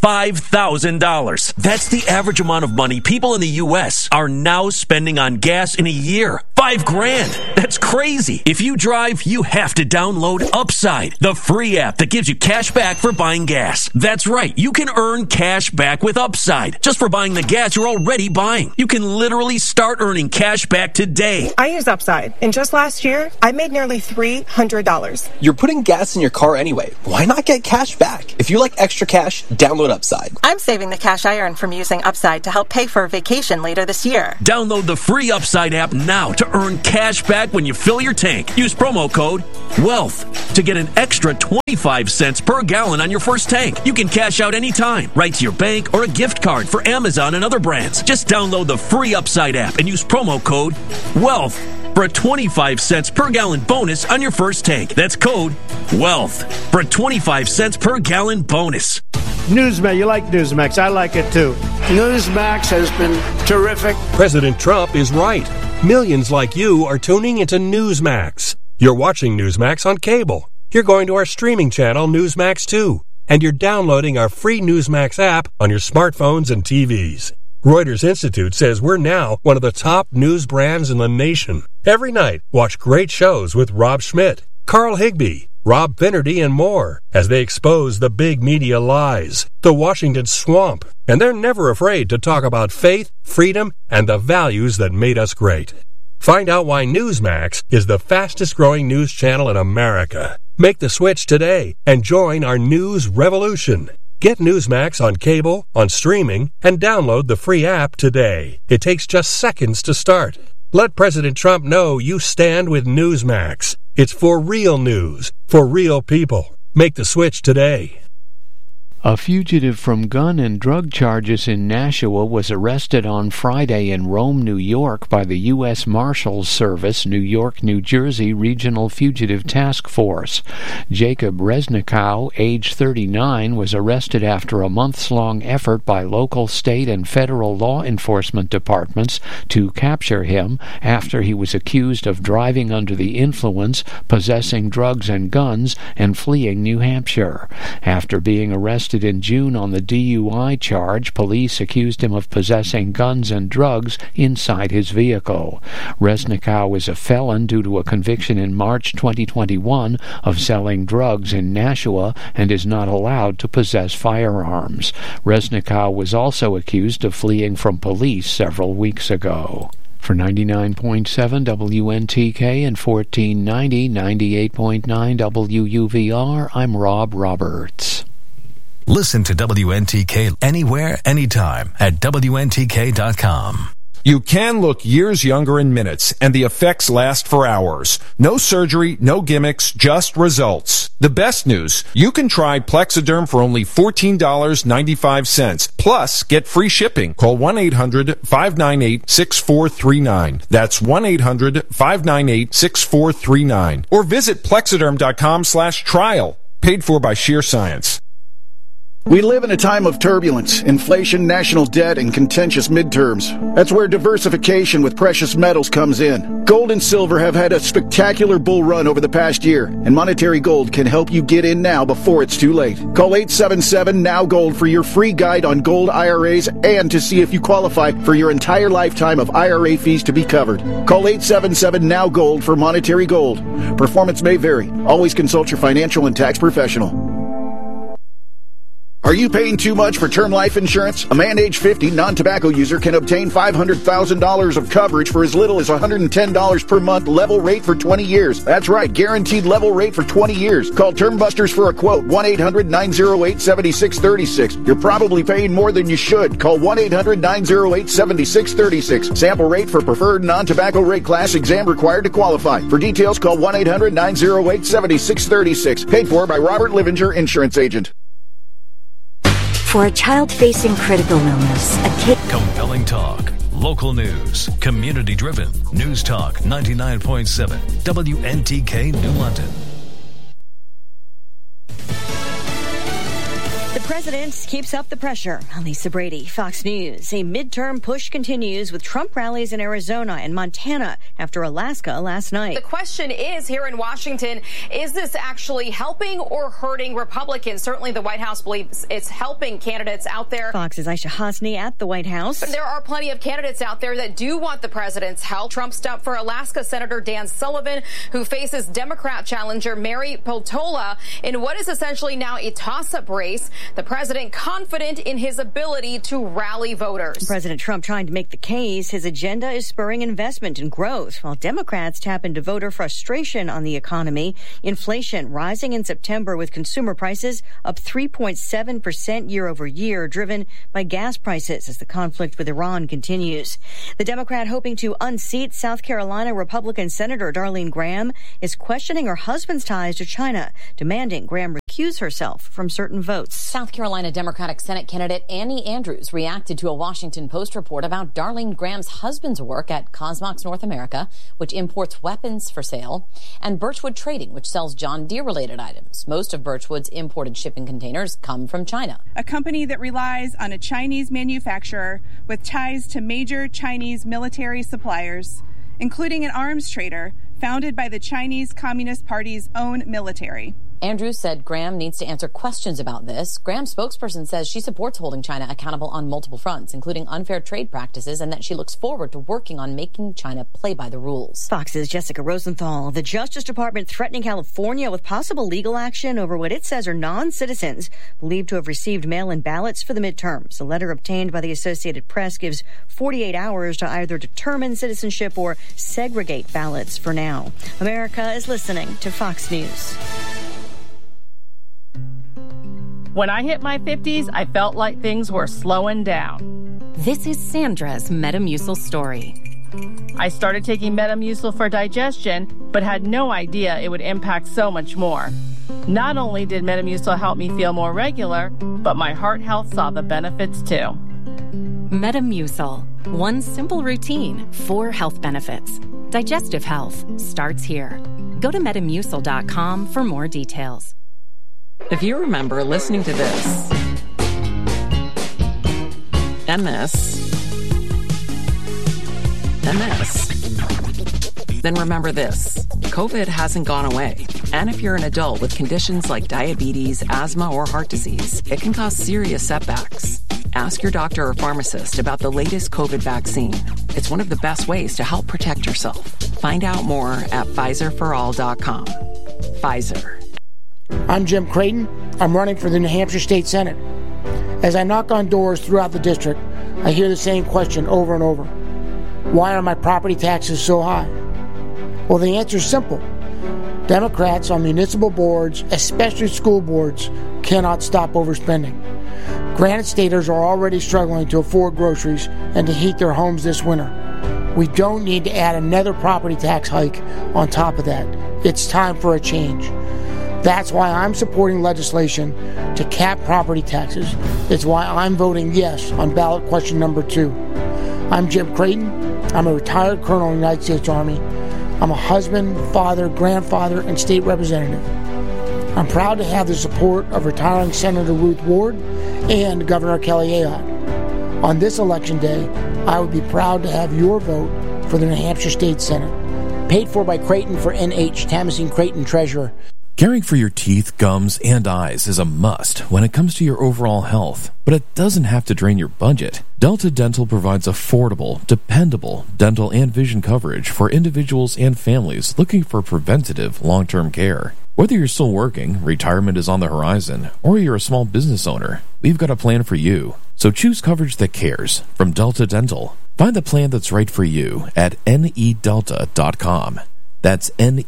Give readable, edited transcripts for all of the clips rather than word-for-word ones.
$5,000. That's the average amount of money people in the U.S. are now spending on gas in a year. $5,000. That's crazy. If you drive, you have to download Upside, the free app that gives you cash back for buying gas. That's right. You can earn cash back with Upside just for buying the gas you're already buying. You can literally start earning cash back today. I use Upside, and just last year, I made nearly $300. You're putting gas in your car anyway. Why not get cash back? If you like extra cash, download Upside. I'm saving the cash I earn from using Upside to help pay for a vacation later this year. Download the free Upside app now to earn cash back when you fill your tank. Use promo code WEALTH to get an extra 25 cents per gallon on your first tank. You can cash out anytime, right to your bank or a gift card for Amazon and other brands. Just download the free Upside app and use promo code WEALTH for a 25 cents per gallon bonus on your first tank. That's code WEALTH for a 25 cents per gallon bonus. Newsmax, you like Newsmax. I like it too. Newsmax has been terrific. President Trump is right. Millions like you are tuning into Newsmax. You're watching Newsmax on cable. You're going to our streaming channel, Newsmax 2. And you're downloading our free Newsmax app on your smartphones and TVs. Reuters Institute says we're now one of the top news brands in the nation. Every night, watch great shows with Rob Schmidt, Carl Higbie, Rob Finnerty, and more as they expose the big media lies, the Washington swamp, and they're never afraid to talk about faith, freedom, and the values that made us great. Find out why Newsmax is the fastest growing news channel in America. Make the switch today and join our news revolution. Get Newsmax on cable, on streaming, and download the free app today. It takes just seconds to start. Let President Trump know you stand with Newsmax. It's for real news, for real people. Make the switch today. A fugitive from gun and drug charges in Nashua was arrested on Friday in Rome, New York by the U.S. Marshals Service New York, New Jersey Regional Fugitive Task Force. Jacob Resnikow, age 39, was arrested after a months-long effort by local, state, and federal law enforcement departments to capture him after he was accused of driving under the influence, possessing drugs and guns, and fleeing New Hampshire. After being arrested in June on the DUI charge, police accused him of possessing guns and drugs inside his vehicle. Resnikow is a felon due to a conviction in March 2021 of selling drugs in Nashua and is not allowed to possess firearms. Resnikow was also accused of fleeing from police several weeks ago. For 99.7 WNTK and 1490, 98.9 WUVR, I'm Rob Roberts. Listen to WNTK anywhere, anytime at WNTK.com. You can look years younger in minutes, and the effects last for hours. No surgery, no gimmicks, just results. The best news, you can try Plexiderm for only $14.95. Plus, get free shipping. Call 1-800-598-6439. That's 1-800-598-6439. Or visit Plexiderm.com/trial. Paid for by Sheer Science. We live in a time of turbulence, inflation, national debt, and contentious midterms. That's where diversification with precious metals comes in. Gold and silver have had a spectacular bull run over the past year, and Monetary Gold can help you get in now before it's too late. Call 877-NOW-GOLD for your free guide on gold IRAs and to see if you qualify for your entire lifetime of IRA fees to be covered. Call 877-NOW-GOLD for Monetary Gold. Performance may vary. Always consult your financial and tax professional. Are you paying too much for term life insurance? A man age 50, non-tobacco user can obtain $500,000 of coverage for as little as $110 per month, level rate for 20 years. That's right, guaranteed level rate for 20 years. Call Term Busters for a quote, 1-800-908-7636. You're probably paying more than you should. Call 1-800-908-7636. Sample rate for preferred non-tobacco rate class, exam required to qualify. For details, call 1-800-908-7636. Paid for by Robert Livinger, Insurance Agent. For a child facing critical illness, a kid... Compelling talk, local news, community-driven. News Talk 99.7, WNTK New London. The president keeps up the pressure. I'm Lisa Brady, Fox News. A midterm push continues with Trump rallies in Arizona and Montana after Alaska last night. The question is here in Washington, is this actually helping or hurting Republicans? Certainly the White House believes it's helping candidates out there. Fox's Aisha Hasni at the White House. But there are plenty of candidates out there that do want the president's help. Trump stumped for Alaska Senator Dan Sullivan, who faces Democrat challenger Mary Peltola in what is essentially now a toss-up race. The president confident in his ability to rally voters. President Trump trying to make the case his agenda is spurring investment and growth, while Democrats tap into voter frustration on the economy. Inflation rising in September with consumer prices up 3.7% year over year, driven by gas prices as the conflict with Iran continues. The Democrat hoping to unseat South Carolina Republican Senator Darlene Graham is questioning her husband's ties to China, demanding Graham recuse herself from certain votes. South Carolina Democratic Senate candidate Annie Andrews reacted to a Washington Post report about Darlene Graham's husband's work at Cosmox North America, which imports weapons for sale, and Birchwood Trading, which sells John Deere-related items. Most of Birchwood's imported shipping containers come from China. A company that relies on a Chinese manufacturer with ties to major Chinese military suppliers, including an arms trader founded by the Chinese Communist Party's own military. Andrews said Graham needs to answer questions about this. Graham's spokesperson says she supports holding China accountable on multiple fronts, including unfair trade practices, and that she looks forward to working on making China play by the rules. Fox's Jessica Rosenthal. The Justice Department threatening California with possible legal action over what it says are non-citizens believed to have received mail-in ballots for the midterms. A letter obtained by the Associated Press gives 48 hours to either determine citizenship or segregate ballots for now. America is listening to Fox News. When I hit my 50s, I felt like things were slowing down. This is Sandra's Metamucil story. I started taking Metamucil for digestion, but had no idea it would impact so much more. Not only did Metamucil help me feel more regular, but my heart health saw the benefits too. Metamucil. One simple routine, 4 health benefits. Digestive health starts here. Go to Metamucil.com for more details. If you remember listening to this, and this, and this, then remember this. COVID hasn't gone away. And if you're an adult with conditions like diabetes, asthma, or heart disease, it can cause serious setbacks. Ask your doctor or pharmacist about the latest COVID vaccine. It's one of the best ways to help protect yourself. Find out more at PfizerForAll.com. Pfizer. I'm Jim Creighton. I'm running for the New Hampshire State Senate. As I knock on doors throughout the district, I hear the same question over and over. Why are my property taxes so high? Well, the answer is simple. Democrats on municipal boards, especially school boards, cannot stop overspending. Granite Staters are already struggling to afford groceries and to heat their homes this winter. We don't need to add another property tax hike on top of that. It's time for a change. That's why I'm supporting legislation to cap property taxes. It's why I'm voting yes on ballot question number 2. I'm Jim Creighton. I'm a retired colonel in the United States Army. I'm a husband, father, grandfather, and state representative. I'm proud to have the support of retiring Senator Ruth Ward and Governor Kelly Ayotte. On this election day, I would be proud to have your vote for the New Hampshire State Senate. Paid for by Creighton for NH, Tamazine Creighton Treasurer. Caring for your teeth, gums, and eyes is a must when it comes to your overall health, but it doesn't have to drain your budget. Delta Dental provides affordable, dependable dental and vision coverage for individuals and families looking for preventative, long-term care. Whether you're still working, retirement is on the horizon, or you're a small business owner, we've got a plan for you. So choose coverage that cares from Delta Dental. Find the plan that's right for you at nedelta.com. That's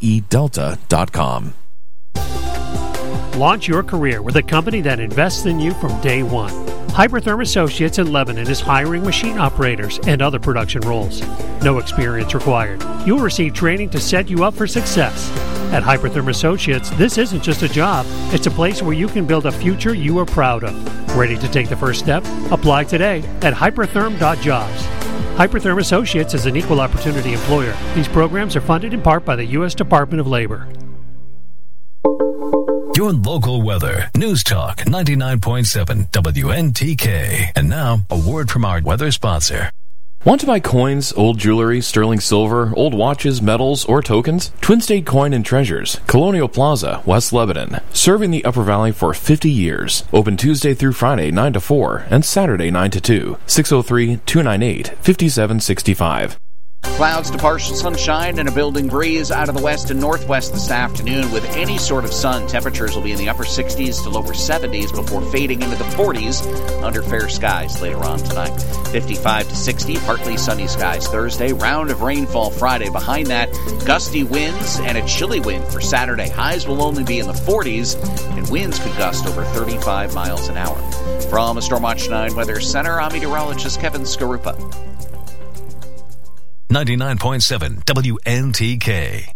nedelta.com. Launch your career with a company that invests in you from day one. Hypertherm Associates in Lebanon is hiring machine operators and other production roles. No experience required. You will receive training to set you up for success. At Hypertherm Associates, this isn't just a job. It's a place where you can build a future you are proud of. Ready to take the first step? Apply today at hypertherm.jobs. Hypertherm Associates is an equal opportunity employer. These programs are funded in part by the U.S. Department of Labor. your local weather. News Talk 99.7 WNTK. And now, a word from our weather sponsor. Want to buy coins, old jewelry, sterling silver, old watches, medals, or tokens? Twin State Coin and Treasures, Colonial Plaza, West Lebanon. Serving the Upper Valley for 50 years. Open Tuesday through Friday 9 to 4 and Saturday 9 to 2. 603-298-5765. Clouds to partial sunshine and a building breeze out of the west and northwest this afternoon with any sort of sun. Temperatures will be in the upper 60s to lower 70s before fading into the 40s under fair skies later on tonight. 55 to 60, partly sunny skies Thursday. Round of rainfall Friday. Behind that, gusty winds and a chilly wind for Saturday. Highs will only be in the 40s and winds could gust over 35 miles an hour. From a Stormwatch 9 Weather Center, I'm meteorologist Kevin Skarupa. 99.7 WNTK.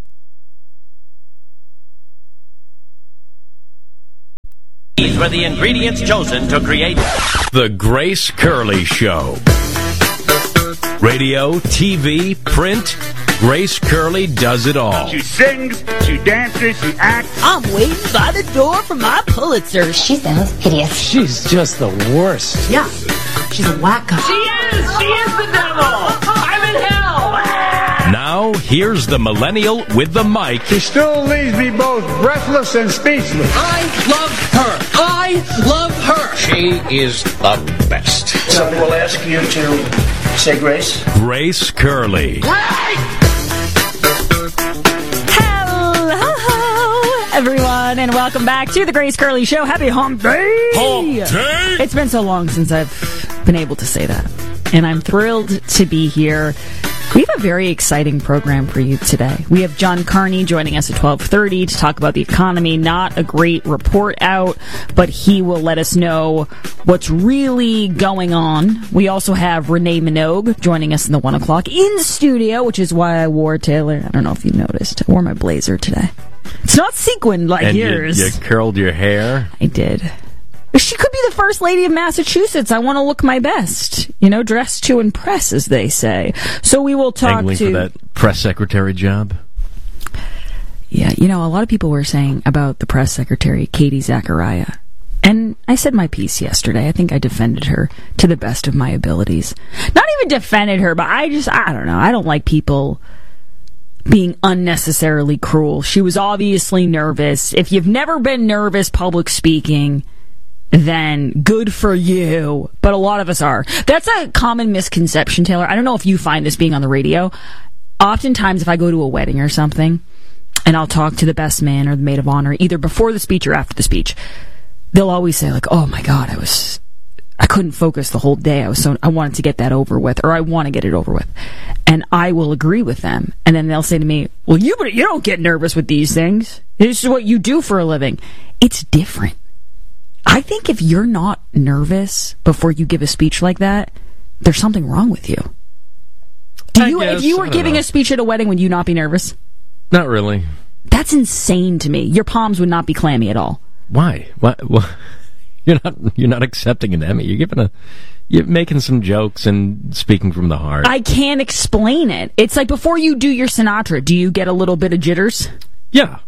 These were the ingredients chosen to create The Grace Curley Show. Radio, TV, print, Grace Curley does it all. She sings, she dances, she acts. I'm waiting by the door for my Pulitzer. She sounds hideous. She's just the worst. Yeah, she's a wacko. She is the devil. I'm in hell. Now, here's the millennial with the mic. She still leaves me both breathless and speechless. I love her. She is the best. So we'll ask you to say grace. Grace Curley. Hello, everyone, and welcome back to the Grace Curley Show. Happy Hump Day! Hump Day! It's been so long since I've been able to say that, and I'm thrilled to be here. We have a very exciting program for you today. We have John Carney joining us at 12:30 to talk about the economy. Not a great report out, but he will let us know what's really going on. We also have Renee Minogue joining us in the 1 o'clock in studio, which is why I wore, Taylor, I don't know if you noticed, I wore my blazer today. It's not sequined like yours. You curled your hair? I did. She could be the first lady of Massachusetts. I want to look my best. You know, dress to impress, as they say. So we will talk Angling for that press secretary job? Yeah, you know, a lot of people were saying about the press secretary, Katie Zachariah. And I said my piece yesterday. I think I defended her to the best of my abilities. Not even defended her, but I don't know. I don't like people being unnecessarily cruel. She was obviously nervous. If you've never been nervous public speaking, then good for you. But a lot of us are. That's a common misconception, Taylor. I don't know if you find this being on the radio. Oftentimes, if I go to a wedding or something, and I'll talk to the best man or the maid of honor, either before the speech or after the speech, they'll always say, like, oh my God, I couldn't focus the whole day. I wanted to get that over with, or I want to get it over with. And I will agree with them. And then they'll say to me, well, you don't get nervous with these things. This is what you do for a living. It's different. I think if you're not nervous before you give a speech like that, there's something wrong with you. If you were giving a speech at a wedding, would you not be nervous? Not really. That's insane to me. Your palms would not be clammy at all. Why? What? You're not accepting an Emmy. You're making some jokes and speaking from the heart. I can't explain it. It's like before you do your Sinatra, do you get a little bit of jitters? Yeah.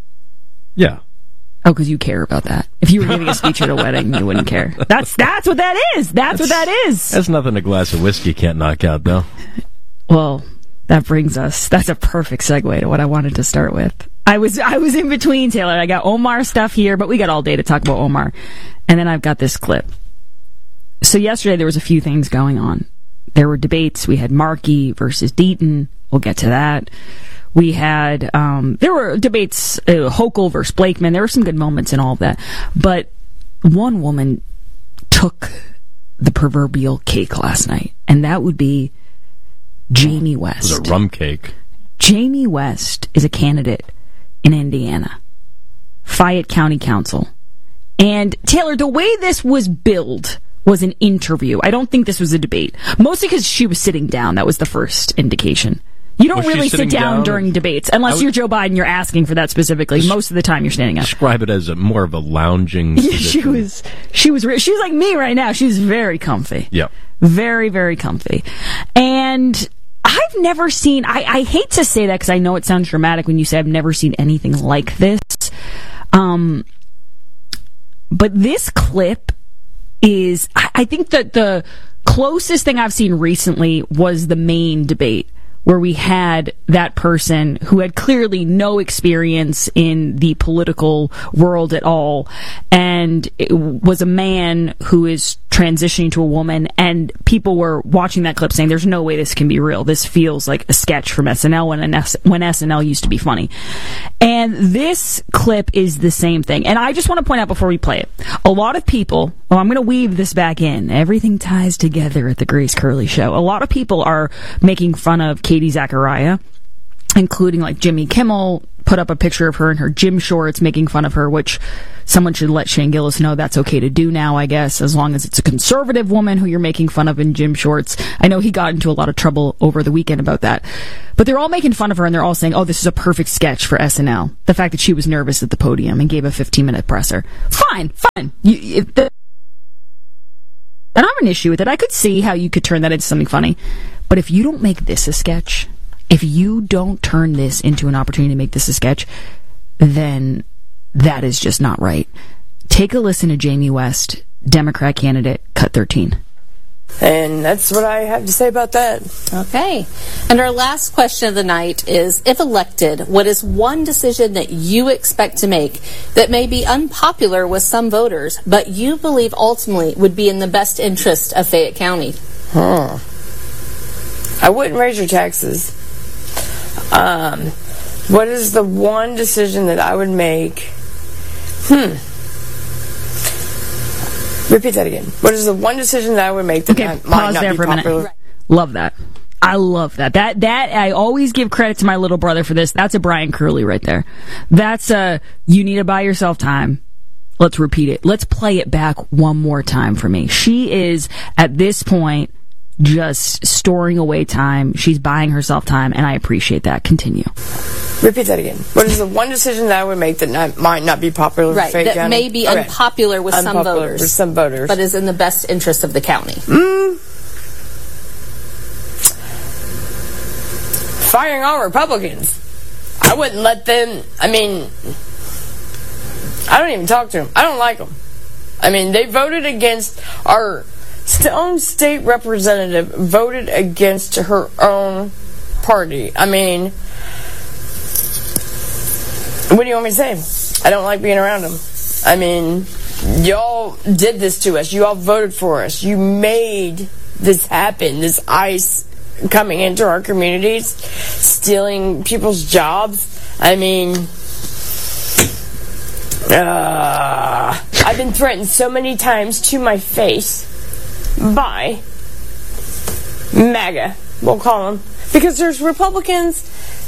Oh, because you care about that. If you were giving a speech at a wedding, you wouldn't care. That's what that is. That's what that is. That's nothing a glass of whiskey can't knock out, though. Well, that's a perfect segue to what I wanted to start with. I was in between, Taylor. I got Omar stuff here, but we got all day to talk about Omar. And then I've got this clip. So yesterday there was a few things going on. There were debates. We had Markey versus Deaton. We'll get to that. We had, there were debates, Hochul versus Blakeman. There were some good moments in all of that. But one woman took the proverbial cake last night, and that would be Jamie West. It was a rum cake. Jamie West is a candidate in Indiana, Fayette County Council. And Taylor, the way this was billed was an interview. I don't think this was a debate. Mostly because she was sitting down. That was the first indication. You don't really sit down during debates. Unless you're Joe Biden, you're asking for that specifically. Most of the time you're standing up. Describe it as more of a lounging position. She was like me right now. She's very comfy. Yep. Very, very comfy. And I've never seen, I hate to say that because I know it sounds dramatic when you say I've never seen anything like this. But this clip is, I think that the closest thing I've seen recently was the Maine debate, where we had that person who had clearly no experience in the political world at all, and it was a man who is transitioning to a woman, and people were watching that clip saying, there's no way this can be real. This feels like a sketch from SNL when SNL used to be funny. And this clip is the same thing. And I just want to point out before we play it, a lot of people, I'm going to weave this back in. Everything ties together at the Grace Curley Show. A lot of people are making fun of Katie Zachariah, including like Jimmy Kimmel put up a picture of her in her gym shorts making fun of her, which someone should let Shane Gillis know that's okay to do now, I guess, as long as it's a conservative woman who you're making fun of in gym shorts. I know he got into a lot of trouble over the weekend about that. But they're all making fun of her, and they're all saying, oh, this is a perfect sketch for SNL. The fact that she was nervous at the podium and gave a 15-minute presser. Fine. I don't have an issue with it. I could see how you could turn that into something funny. But if you don't make this a sketch, if you don't turn this into an opportunity to make this a sketch, then that is just not right. Take a listen to Jamie West, Democrat candidate, cut 13. And that's what I have to say about that. Okay. And our last question of the night is, if elected, what is one decision that you expect to make that may be unpopular with some voters, but you believe ultimately would be in the best interest of Fayette County? I wouldn't raise your taxes. What is the one decision that I would make? Repeat that again. What is the one decision that I would make that might not be popular? Right. Love that. I love that. That I always give credit to my little brother for this. That's a Brian Curley right there. That's you need to buy yourself time. Let's repeat it. Let's play it back one more time for me. She is, at this point, just storing away time. She's buying herself time, and I appreciate that. Continue. Repeat that again. What is the one decision that I would make that might not be popular with Fayette County? That may be unpopular with some voters. But is in the best interest of the county. Firing all Republicans. I wouldn't let them, I don't even talk to them. I don't like them. They voted against our own state representative, voted against her own party. What do you want me to say? I don't like being around them. Y'all did this to us. You all voted for us. You made this happen, this ICE coming into our communities, stealing people's jobs. I've been threatened so many times to my face by MAGA, we'll call them, because there's Republicans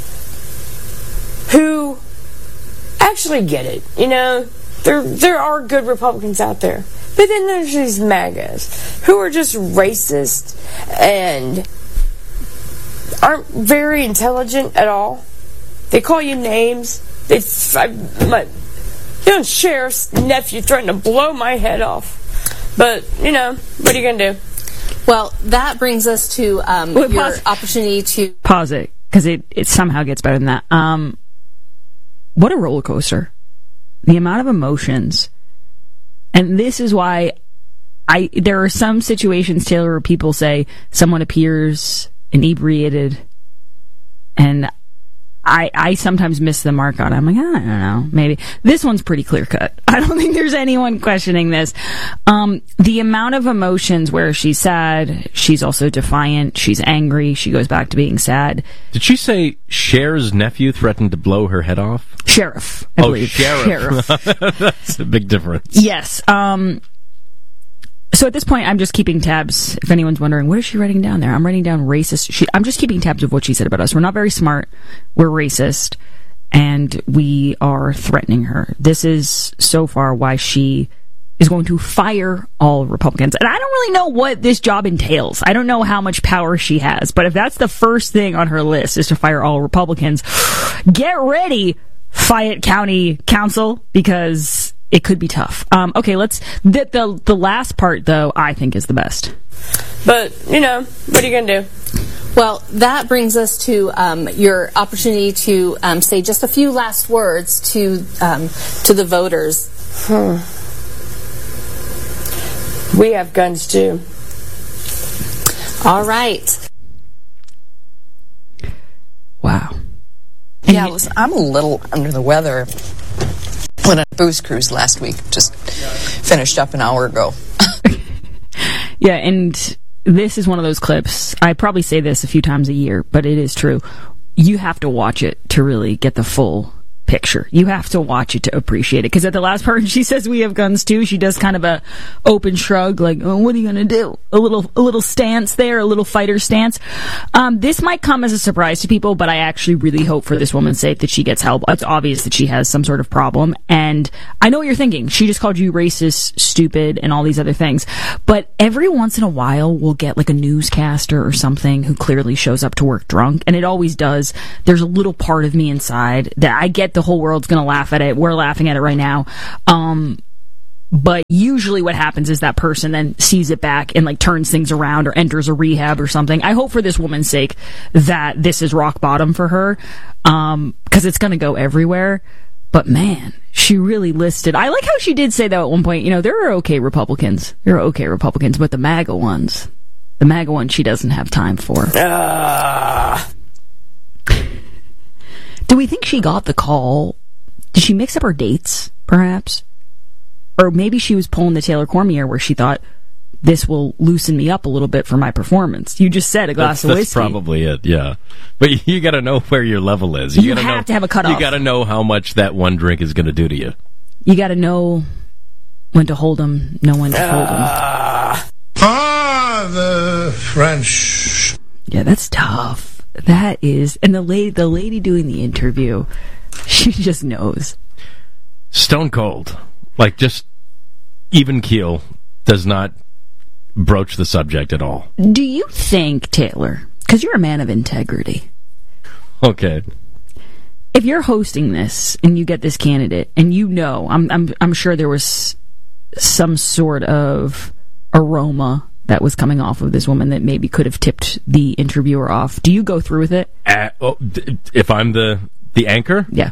who actually get it. There are good Republicans out there, but then there's these MAGAs who are just racist and aren't very intelligent at all. They call you names. My sheriff's nephew threatened to blow my head off. But, what are you going to do? Well, that brings us to your opportunity to... Pause it, because it somehow gets better than that. What a roller coaster. The amount of emotions. And this is why there are some situations, Taylor, where people say someone appears inebriated, and I sometimes miss the mark on it. I'm like, I don't know, maybe. This one's pretty clear cut. I don't think there's anyone questioning this. The amount of emotions where she's sad, she's also defiant, she's angry, she goes back to being sad. Did she say Cher's nephew threatened to blow her head off? Sheriff, I believe. Sheriff. That's a big difference. Yes. So at this point, I'm just keeping tabs. If anyone's wondering, what is she writing down there? I'm writing down racist. I'm just keeping tabs of what she said about us. We're not very smart. We're racist. And we are threatening her. This is so far why she is going to fire all Republicans. And I don't really know what this job entails. I don't know how much power she has. But if that's the first thing on her list is to fire all Republicans, get ready, Fayette County Council, because it could be tough. Okay, let's... The last part, though, I think is the best. But, what are you going to do? Well, that brings us to your opportunity to say just a few last words to the voters. We have guns too. All right. Wow. Yeah, I'm a little under the weather. Went on a booze cruise last week. Just finished up an hour ago. Yeah, and this is one of those clips. I probably say this a few times a year, but it is true. You have to watch it to really get the full picture. You have to watch it to appreciate it. Because at the last part, she says we have guns too. She does kind of a open shrug, like, oh, what are you going to do? A little stance there, a little fighter stance. This might come as a surprise to people, but I actually really hope for this woman's sake that she gets help. It's obvious that she has some sort of problem. And I know what you're thinking. She just called you racist, stupid, and all these other things. But every once in a while, we'll get like a newscaster or something who clearly shows up to work drunk. And it always does. There's a little part of me inside that I get the whole world's going to laugh at it. We're laughing at it right now. But usually what happens is that person then sees it back and like turns things around or enters a rehab or something. I hope for this woman's sake that this is rock bottom for her, because it's going to go everywhere. But man, she really listed. I like how she did say that at one point. You know, there are okay Republicans. There are okay Republicans, but the MAGA ones she doesn't have time for. Do we think she got the call? Did she mix up her dates, perhaps? Or maybe she was pulling the Taylor Cormier where she thought, this will loosen me up a little bit for my performance. You just said a glass of whiskey. That's probably it, yeah. But you got to know where your level is. You have to have a cutoff. You got to know how much that one drink is going to do to you. You got to know when to hold them, know when to hold them. The French. Yeah, that's tough. That is, and the lady doing the interview, she just knows. Stone cold, like just even keel, does not broach the subject at all. Do you think, Taylor, because you're a man of integrity, okay, if you're hosting this and you get this candidate and you know, I'm sure there was some sort of aroma that was coming off of this woman that maybe could have tipped the interviewer off. Do you go through with it? If I'm the anchor? Yeah.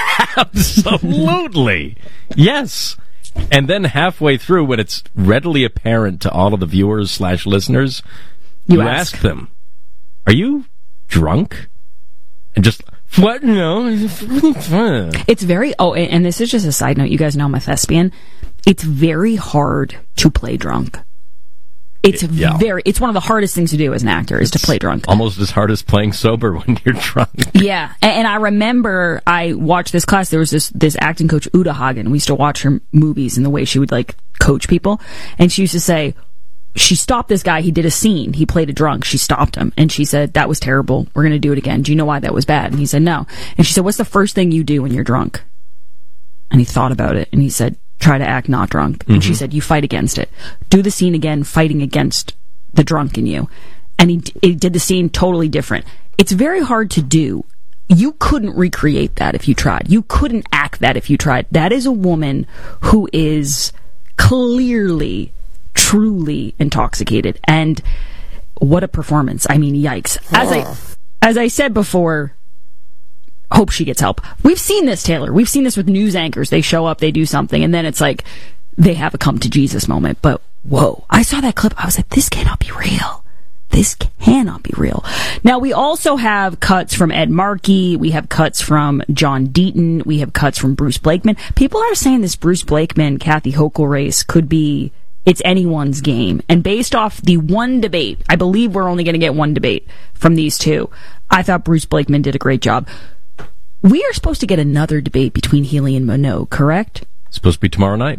Absolutely. Yes. And then halfway through, when it's readily apparent to all of the viewers / listeners, you ask them, are you drunk? And just, what? No. It's very, and this is just a side note. You guys know I'm a thespian. It's very hard to play drunk. It's one of the hardest things to do as an actor is to play drunk. Almost as hard as playing sober when you're drunk. Yeah. And I remember I watched this class. There was this acting coach, Uta Hagen. We used to watch her movies and the way she would like coach people. And she used to say, she stopped this guy. He did a scene. He played a drunk. She stopped him. And she said, that was terrible. We're going to do it again. Do you know why that was bad? And he said, no. And she said, what's the first thing you do when you're drunk? And he thought about it. And he said, try to act not drunk. And she said, you fight against it. Do the scene again, fighting against the drunk in you. And he did the scene totally different. It's very hard to do. You couldn't recreate that if you tried. You couldn't act that if you tried. That is a woman who is clearly, truly intoxicated. And what a performance. I mean, yikes. As I said before, hope she gets help. We've seen this, Taylor. We've seen this with news anchors. They show up, they do something, and then it's like they have a come to Jesus moment. But whoa, I saw that clip. I was like, this cannot be real. This cannot be real. Now, we also have cuts from Ed Markey. We have cuts from John Deaton. We have cuts from Bruce Blakeman. People are saying this Bruce Blakeman, Kathy Hochul race could be, it's anyone's game. And based off the one debate, I believe we're only going to get one debate from these two. I thought Bruce Blakeman did a great job. We are supposed to get another debate between Healy and Minogue, correct? It's supposed to be tomorrow night.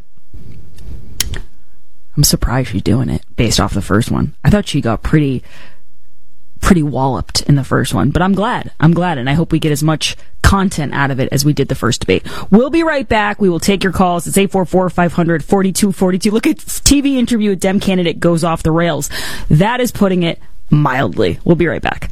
I'm surprised she's doing it based off the first one. I thought she got pretty walloped in the first one, but I'm glad, and I hope we get as much content out of it as we did the first debate. We'll be right back. We will take your calls. It's 844-500-4242. Look at TV interview with Dem candidate goes off the rails. That is putting it mildly. We'll be right back.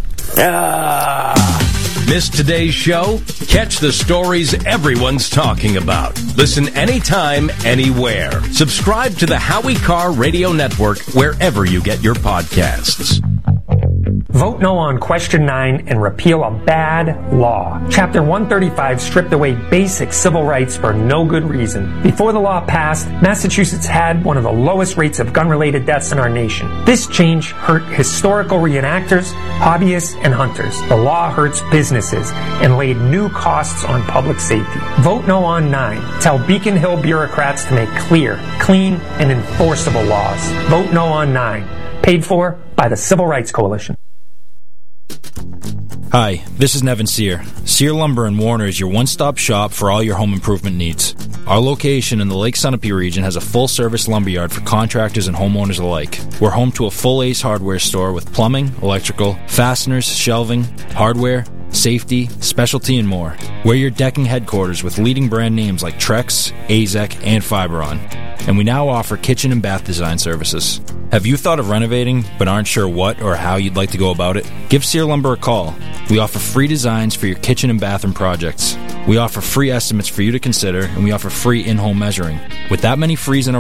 Missed today's show? Catch the stories everyone's talking about. Listen anytime, anywhere. Subscribe to the Howie Carr Radio Network wherever you get your podcasts. Vote no on Question 9 and repeal a bad law. Chapter 135 stripped away basic civil rights for no good reason. Before the law passed, Massachusetts had one of the lowest rates of gun-related deaths in our nation. This change hurt historical reenactors, hobbyists, and hunters. The law hurts businesses and laid new costs on public safety. Vote no on 9. Tell Beacon Hill bureaucrats to make clear, clean, and enforceable laws. Vote no on 9. Paid for by the Civil Rights Coalition. Hi, this is Nevin Sear. Sear Lumber in Warner is your one-stop shop for all your home improvement needs. Our location in the Lake Sunapee region has a full-service lumberyard for contractors and homeowners alike. We're home to a full Ace Hardware store with plumbing, electrical, fasteners, shelving, hardware, safety, specialty, and more. We're your decking headquarters with leading brand names like Trex, AZEK, and Fiberon. And we now offer kitchen and bath design services. Have you thought of renovating but aren't sure what or how you'd like to go about it? Give Sear Lumber a call. We offer free designs for your kitchen and bathroom projects. We offer free estimates for you to consider, and we offer free in-home measuring. With that many frees in a